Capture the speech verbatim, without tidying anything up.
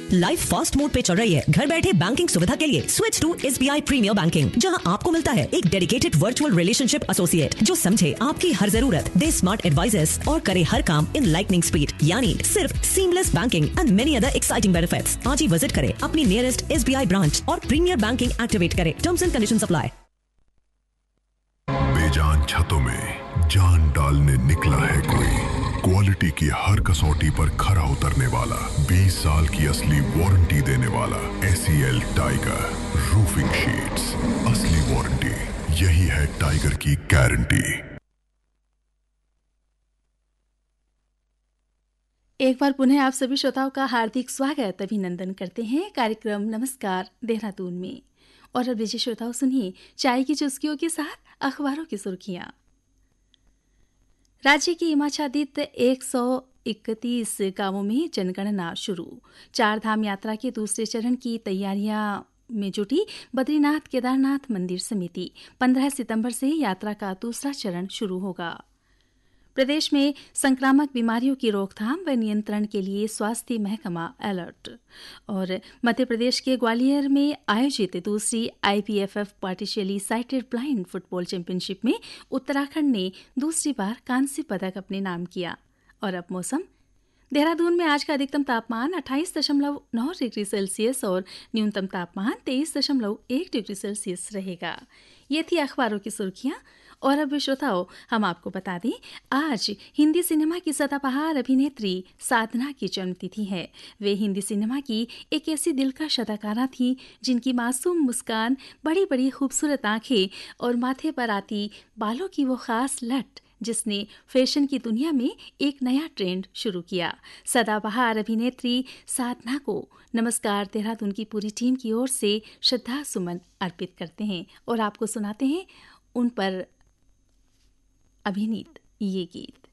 Life fast mode पे चल रही है। घर बैठे बैंकिंग सुविधा के लिए switch to SBI premiere banking, जहां आपको मिलता है एक डेडिकेटेड वर्चुअल रिलेशनशिप एसोसिएट जो समझे आपकी हर जरूरत, दे स्मार्ट एडवाइजेस और करे हर काम इन लाइटनिंग स्पीड, यानी सिर्फ seamless banking and many other exciting benefits. आज ही विजिट करें अपनी नियरेस्ट एसबीआई ब्रांच और प्रीमियर बैंकिंग एक्टिवेट करें। Terms and conditions apply. बेजान छतों में जान डालने निकला है कोई, क्वालिटी की हर कसौटी पर खरा उतरने वाला, बीस साल की असली वारंटी देने वाला एसीएल टाइगर रूफिंग शीट्स। असली वारंटी, यही है टाइगर की गारंटी। एक बार पुनः आप सभी श्रोताओं का हार्दिक स्वागत अभिनंदन करते हैं कार्यक्रम नमस्कार देहरादून में। और अब लीजिए श्रोताओं, सुनिए चाय की चुस्कियों के साथ अखबारों की सुर्खियां। राज्य की हिमाच्छादित एक सौ इकतीस गांवों में जनगणना शुरू। चार धाम यात्रा के दूसरे चरण की तैयारियां में जुटी बद्रीनाथ केदारनाथ मंदिर समिति। पंद्रह सितंबर से यात्रा का दूसरा चरण शुरू होगा। प्रदेश में संक्रामक बीमारियों की रोकथाम व नियंत्रण के लिए स्वास्थ्य महकमा अलर्ट। और मध्य प्रदेश के ग्वालियर में आयोजित दूसरी आईपीएफएफ पार्टिशियली साइटेड ब्लाइंड फुटबॉल चैंपियनशिप में उत्तराखंड ने दूसरी बार कांस्य पदक अपने नाम किया। और अब मौसम। देहरादून में आज का अधिकतम तापमान अट्ठाईस दशमलव नौ डिग्री सेल्सियस और न्यूनतम तापमान तेईस दशमलव एक डिग्री सेल्सियस रहेगा। ये थी अखबारों की सुर्खियां। और अब श्रोताओं, हम आपको बता दें, आज हिंदी सिनेमा की सदाबहार अभिनेत्री साधना की जन्मतिथि है। वे हिंदी सिनेमा की एक ऐसी दिलकश अदाकारा थी जिनकी मासूम मुस्कान, बड़ी बड़ी खूबसूरत आंखें और माथे पर आती बालों की वो खास लट जिसने फैशन की दुनिया में एक नया ट्रेंड शुरू किया। सदाबहार अभिनेत्री साधना को नमस्कार देहरादून की पूरी टीम की ओर से श्रद्धा सुमन अर्पित करते हैं और आपको सुनाते हैं उन पर अभिनीत ये गीत।